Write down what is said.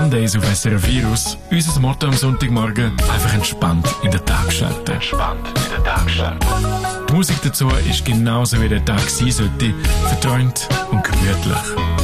Sundays auf SRF Virus. Unser Motto am Sonntagmorgen: einfach entspannt in den Tag starten. Die Musik dazu ist genauso wie der Tag sein sollte, verträumt und gemütlich.